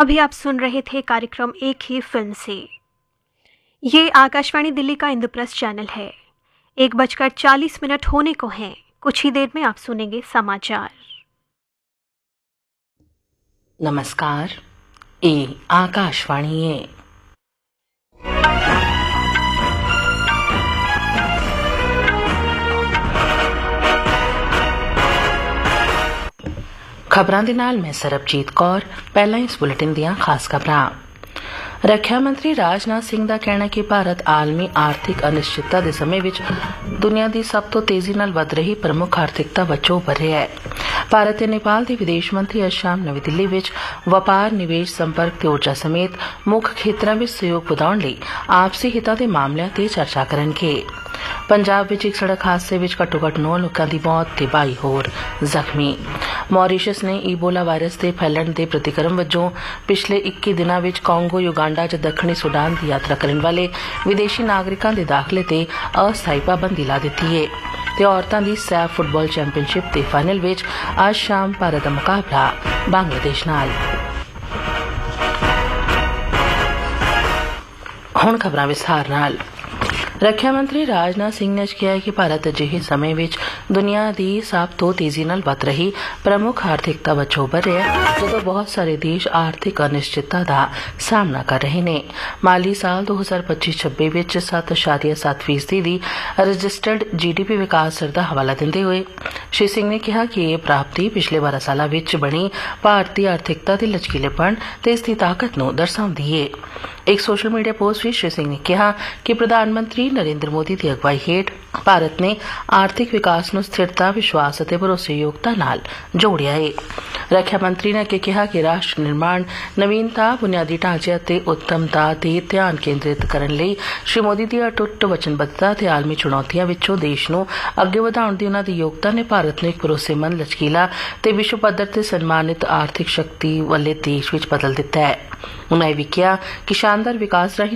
अभी आप सुन रहे थे कार्यक्रम एक ही फिल्म से। ये आकाशवाणी दिल्ली का इंद्रप्रस्थ चैनल है। 1:40 होने को हैं। कुछ ही देर में आप सुनेंगे समाचार। नमस्कार, ये आकाशवाणी है। ਖਬਰਾਂ ਦੇ ਨਾਲ ਮੈਂ ਸਰਬਜੀਤ ਕੌਰ। ਪਹਿਲਾਂ ਇਸ ਬੁਲੇਟਿਨ ਦੀਆਂ ਖਾਸ ਖਬਰਾਂ। ਰੱਖਿਆ ਮੰਤਰੀ ਰਾਜਨਾਥ ਸਿੰਘ ਦਾ ਕਹਿਣਾ ਹੈ ਕਿ ਭਾਰਤ ਆਲਮੀ ਆਰਥਿਕ ਅਨਿਸ਼ਚਿਤਤਾ ਦੇ ਸਮੇਂ ਵਿੱਚ ਦੁਨੀਆ ਦੀ ਸਭ ਤੋਂ ਤੇਜ਼ੀ ਨਾਲ ਵਧ ਰਹੀ ਪ੍ਰਮੁੱਖ ਆਰਥਿਕਤਾ ਵਜੋਂ ਉੱਭਰ ਰਿਹਾ ਹੈ। ਭਾਰਤ ਤੇ ਨੇਪਾਲ ਦੇ ਵਿਦੇਸ਼ ਮੰਤਰੀ ਅੱਜ ਸ਼ਾਮ ਨਵੀਂ ਦਿੱਲੀ ਵਿੱਚ ਵਪਾਰ, ਨਿਵੇਸ਼, ਸੰਪਰਕ ਤੇ ਊਰਜਾ ਸਮੇਤ ਮੁੱਖ ਖੇਤਰਾਂ ਵਿੱਚ ਸਹਿਯੋਗ ਵਧਾਉਣ ਲਈ ਆਪਸੀ ਹਿੱਤਾਂ ਦੇ ਮਾਮਲਿਆਂ ਤੇ ਚਰਚਾ ਕਰਨਗੇ। ਪੰਜਾਬ ਵਿੱਚ ਇੱਕ ਸੜਕ ਹਾਦਸੇ ਵਿੱਚ ਘੱਟੋ-ਘੱਟ 9 ਲੋਕਾਂ ਦੀ ਮੌਤ ਤੇ 22 ਹੋਰ ਜ਼ਖਮੀ। ਮੌਰੀਸ਼ਸ ਨੇ ਈਬੋਲਾ ਵਾਇਰਸ ਦੇ ਫੈਲਣ ਦੇ ਪ੍ਰਤੀਕਰਮ ਵਜੋਂ ਪਿਛਲੇ 21 ਦਿਨਾਂ ਵਿੱਚ ਕਾਂਗੋ, ਯੁਗਾਂਡਾ ਅਤੇ ਦੱਖਣੀ ਸੁਡਾਨ ਦੀ ਯਾਤਰਾ ਕਰਨ ਵਾਲੇ ਵਿਦੇਸ਼ੀ ਨਾਗਰਿਕਾਂ ਦੇ ਦਾਖਲੇ ਤੇ ਅਸਥਾਈ ਪਾਬੰਦੀ ਲਾ ਦਿੱਤੀ ਹੈ। ਤੇ ਔਰਤਾਂ ਦੀ ਸੈਫ ਫੁੱਟਬਾਲ ਚੈਂਪੀਅਨਸ਼ਿਪ ਦੇ ਫਾਈਨਲ ਵਿੱਚ ਅੱਜ ਸ਼ਾਮ ਭਾਰਤ ਦਾ ਮੁਕਾਬਲਾ ਬੰਗਲਾਦੇਸ਼ ਨਾਲ। ਹੁਣ ਖਬਰਾਂ ਵਿਸਥਾਰ ਨਾਲ। ਰੱਖਿਆ ਮੰਤਰੀ ਰਾਜਨਾਥ ਸਿੰਘ ਨੇ ਕਿਹਾ ਕਿ ਭਾਰਤ ਅਜਿਹੇ ਸਮੇਂ ਵਿੱਚ ਦੁਨੀਆ ਦੀ ਸਭ ਤੋਂ ਤੇਜ਼ੀ ਨਾਲ ਵਧ ਰਹੀ ਪ੍ਰਮੁੱਖ ਆਰਥਿਕਤਾ ਵਜੋਂ ਉੱਭਰ ਰਿਹਾ ਹੈ, ਜਦੋਂ ਬਹੁਤ ਸਾਰੇ ਦੇਸ਼ ਆਰਥਿਕ ਅਨਿਸ਼ਚਿਤਤਾ ਦਾ ਸਾਹਮਣਾ ਕਰ ਰਹੇ ਨੇ। ਮਾਲੀ ਸਾਲ 2025-26 ਵਿੱਚ 7.7% ਦੀ ਰਜਿਸਟਰਡ GDP ਵਿਕਾਸ ਦਰ ਦਾ ਹਵਾਲਾ ਦਿੰਦੇ ਹੋਏ ਸ਼੍ਰੀ ਸਿੰਘ ਨੇ ਕਿਹਾ ਕਿ ਇਹ ਪ੍ਰਾਪਤੀ ਪਿਛਲੇ 12 ਸਾਲਾਂ ਵਿੱਚ ਬਣੀ ਭਾਰਤੀ ਆਰਥਿਕਤਾ ਦੇ ਲਚਕੀਲੇਪਣ ਤੇ ਇਸ ਦੀ ਤਾਕਤ ਨੂੰ ਦਰਸਾਉਂਦੀ ਹੈ। ਇੱਕ ਸੋਸ਼ਲ ਮੀਡੀਆ ਪੋਸਟ ਵਿੱਚ ਸ਼੍ਰੀ ਸਿੰਘ ਨੇ ਕਿਹਾ ਕਿ ਪ੍ਰਧਾਨ ਮੰਤਰੀ ਨਰਿੰਦਰ ਮੋਦੀ ਦੀ ਅਗਵਾਈ ਹੇਠ ਭਾਰਤ ਨੇ ਆਰਥਿਕ ਵਿਕਾਸ ਨੂੰ ਸਥਿਰਤਾ, ਵਿਸ਼ਵਾਸ ਅਤੇ ਭਰੋਸੇਯੋਗਤਾ ਨਾਲ ਜੋੜਿਆ ਹੈ। ਰੱਖਿਆ ਮੰਤਰੀ ਨੇ ਅੱਗੇ ਕਿਹਾ ਕਿ ਰਾਸ਼ਟਰ ਨਿਰਮਾਣ, ਨਵੀਨਤਾ, ਬੁਨਿਆਦੀ ਢਾਂਚੇ ਅਤੇ ਉੱਤਮਤਾ ਤੇ ਧਿਆਨ ਕੇਂਦਰਿਤ ਕਰਨ ਲਈ ਸ਼੍ਰੀ ਮੋਦੀ ਦੀ ਅਟੁੱਟ ਵਚਨਬੱਧਤਾ ਤੇ ਆਲਮੀ ਚੁਣੌਤੀਆਂ ਵਿੱਚੋਂ ਦੇਸ਼ ਨੂੰ ਅੱਗੇ ਵਧਾਉਣ ਦੀ ਉਨ੍ਹਾਂ ਦੀ ਯੋਗਤਾ ਨੇ ਭਾਰਤ ਨੂੰ ਇੱਕ ਭਰੋਸੇਮੰਦ, ਲਚਕੀਲਾ ਤੇ ਵਿਸ਼ਵ ਪੱਧਰ ਤੇ ਸਨਮਾਨਿਤ ਆਰਥਿਕ ਸ਼ਕਤੀ ਵਾਲੇ ਦੇਸ਼ ਵਿੱਚ ਬਦਲ ਦਿੱਤਾ ਹੈ। ਉਨ੍ਹਾਂ ਇਹ ਵੀ ਕਿਹਾ ਕਿ ਸ਼ਾਨਦਾਰ ਵਿਕਾਸ ਰਾਹੀਂ